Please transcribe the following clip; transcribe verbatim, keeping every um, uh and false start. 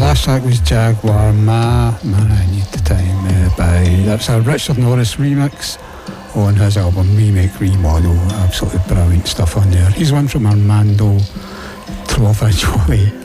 last track was Jaguar Ma, Man I Need the Time, uh, by, that's a Richard Norris remix on his album Remake Remodel. Absolutely brilliant stuff on there. He's one from Armando Trovajoli.